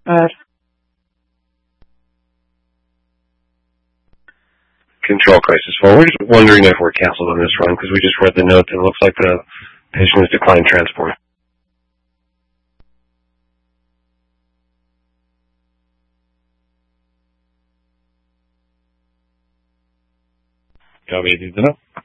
Uh, Control crisis 4. We're just wondering if we're canceled on this run because we just read the notes and it looks like the patient has declined transport. Copy, need to know.